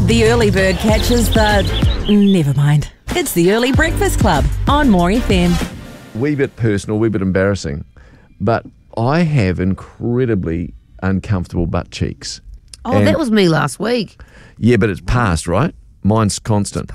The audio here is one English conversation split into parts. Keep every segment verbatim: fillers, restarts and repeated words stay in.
The early bird catches the... Never mind. It's the Early Breakfast Club on More F M. Wee bit personal, wee bit embarrassing, but I have incredibly uncomfortable butt cheeks. Oh, And- that was me last week. Yeah, but it's past, right? Mine's constant.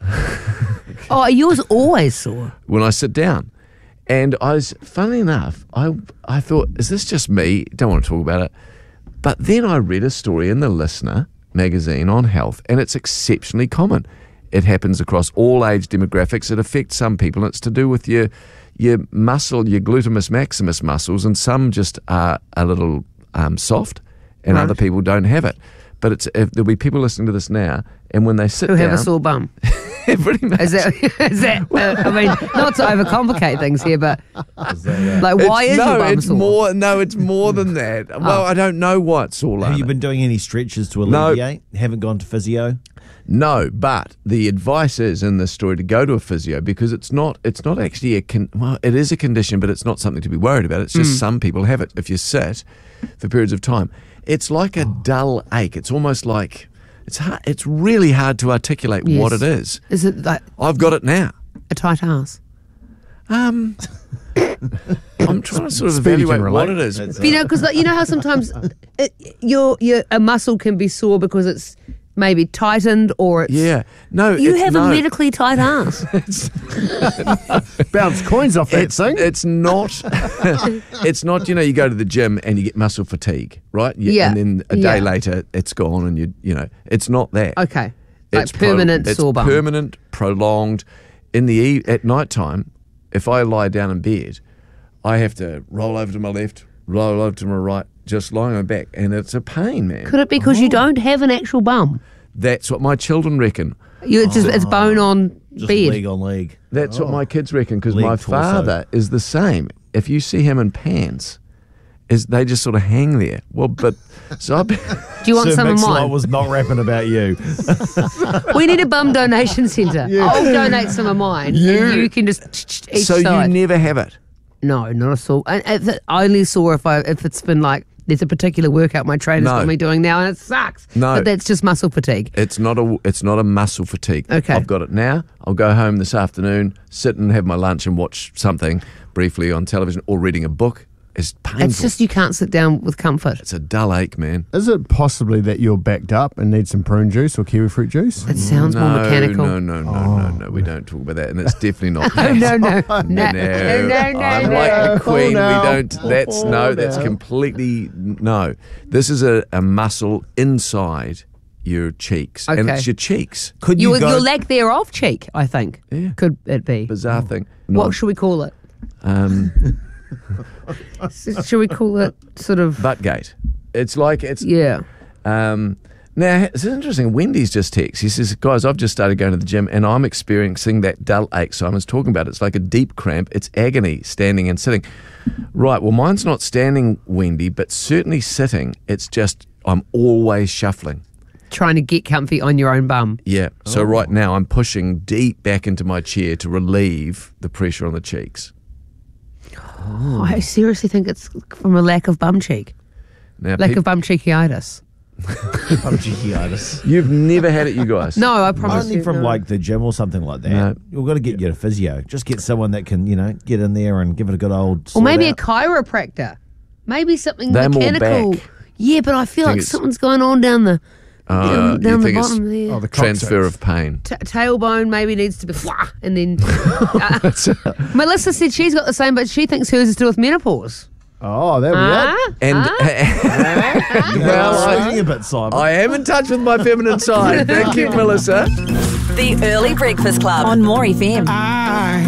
Oh, yours always sore. When I sit down. And I was, funnily enough, I I thought, is this just me? Don't want to talk about it. But then I read a story in the Listener magazine on health, and it's exceptionally common. It happens across all age demographics. It affects some people, and it's to do with your your muscle, your glutamus maximus muscles, and some just are a little um, soft, and Right. other people don't have it. But it's if there'll be people listening to this now, and when they sit Who down, have a sore bum. pretty much. Is that, is that uh, I mean, not to overcomplicate things here, but like, why It's- is no, your bum it's sore? more. No, it's more than that. Well, I don't know why it's all. Have you been doing any stretches to No. alleviate? Haven't gone to physio? No, but the advice is in this story to go to a physio because it's not. It's not actually a. Con- well, it is a condition, but it's not something to be worried about. It's just some people have it if you sit for periods of time. It's like a dull ache. It's almost like it's hard. It's really hard to articulate what Yes. it is. Is it like I've got it now. a tight ass? Um, I'm trying to sort of Speedy can evaluate what relate. it is. That's- You know, because like, you know how sometimes it, your your a muscle can be sore because it's maybe tightened or it's Yeah, no. You it's, have no. a medically tight ass. Bounce coins off that It's, thing. it's not. It's not. You know, you go to the gym and you get muscle fatigue, right? You- Yeah. And then a day Yeah. later, it's gone, and you, you know, it's not that. Okay, like It's pro- permanent it's sore bum. permanent, prolonged. In the e- at night time, if I lie down in bed, I have to roll over to my left, roll over to my right, just lying on my back, and it's a pain, man. Could it be because you don't have an actual bum? That's what my children reckon. You it's just it's bone on Just bed. leg on leg. That's what my kids reckon because Leg my torso. father is the same. If you see him in pants, is they just sort of hang there. Well, but so I. Do you want Sir some of Mix-a-Lot mine? was not rapping about you. We need a bum donation centre. I'll donate some of mine. You- and you can just each so side. you never have it. No, not at all. And if it- I only saw if I if it's been like there's a particular workout my trainer's No. got me doing now and it sucks. No. But that's just muscle fatigue. It's not a. It's not a muscle fatigue. Okay. I've got it now. I'll go home this afternoon, sit and have my lunch and watch something briefly on television or reading a book. It's painful. It's just you can't sit down with comfort. It's a dull ache, man. Is it possibly that you're backed up and need some prune juice or kiwi fruit juice? It sounds no, more mechanical. No, no, no, no, no. We don't talk about that, and it's definitely not. Oh, that. no, no, no, No, no, no, no, I'm no. like the Queen. Oh, no. We don't. That's no. That's no. completely no. This is a, a muscle inside your cheeks, and Okay. it's your cheeks. Could you Your, go? your lack thereof cheek, I think. Yeah. Could it be? Bizarre thing. What Not- should we call it? um, S- Should we call it sort of? buttgate. It's like it's. Yeah. Um, now it's interesting. Wendy's just texts. He says, "Guys, I've just started going to the gym, and I'm experiencing that dull ache Simon's talking about. It's like a deep cramp. It's agony, standing and sitting." Right. Well, mine's not standing, Wendy, but certainly sitting. It's just I'm always shuffling. Trying to get comfy on your own bum. Yeah. So right now I'm pushing deep back into my chair to relieve the pressure on the cheeks. Oh, I seriously think it's from a lack of bum cheek. Now, Lack peop- of bum cheekitis. Bumcheekitis. you've never had it, you guys. No, I promise Only you. from no. like the gym or something like that. No. We've got to get you to physio. Just get someone that can, you know, get in there and give it a good old. Or sort maybe a out. chiropractor. Maybe something They're more mechanical. back. Yeah, but I feel Think like it's- something's going on down the Uh, down, you down the think it's- bottom there. Oh, the Transfer coccyx. of pain. Ta tailbone maybe needs to be fwah, and then uh, Melissa said she's got the same, but she thinks hers is to do with menopause. Oh, there we Huh? go. And Well, well, I, swinging a bit, Simon. I am in touch with my feminine side. Thank you, Melissa. The Early Breakfast Club on More F M. I